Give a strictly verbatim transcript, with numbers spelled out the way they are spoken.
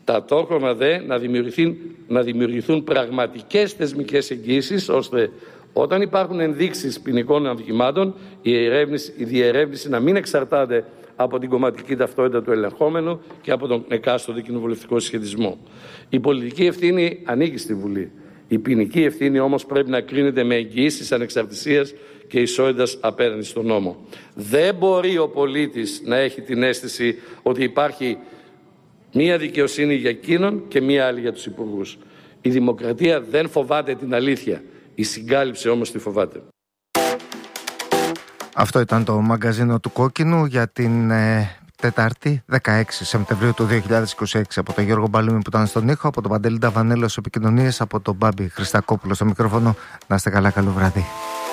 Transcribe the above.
Ταυτόχρονα δε να δημιουργηθούν, να δημιουργηθούν πραγματικές θεσμικές εγγύησεις, ώστε όταν υπάρχουν ενδείξεις ποινικών αδικημάτων, η, η διερεύνηση να μην εξαρτάται από την κομματική ταυτότητα του ελεγχόμενου και από τον εκάστοτε κοινοβουλευτικό συσχετισμό. Η πολιτική ευθύνη ανήκει στη Βουλή. Η ποινική ευθύνη όμως πρέπει να κρίνεται με εγγυήσεις ανεξαρτησίας και ισότητας απέναντι στον νόμο. Δεν μπορεί ο πολίτης να έχει την αίσθηση ότι υπάρχει μία δικαιοσύνη για εκείνον και μία άλλη για τους υπουργούς. Η δημοκρατία δεν φοβάται την αλήθεια. Η συγκάλυψη όμως τη φοβάται. Αυτό ήταν το μαγκαζίνο του Κόκκινου για την ε, Τετάρτη δεκαέξι Σεπτεμβρίου του δύο χιλιάδες είκοσι έξι. Από τον Γιώργο Μπαλούμη που ήταν στον ήχο, από τον Παντελή Ταβανέλο στις επικοινωνίες, από τον Μπάμπη Χριστακόπουλο στο μικρόφωνο. Να είστε καλά, καλό βράδυ.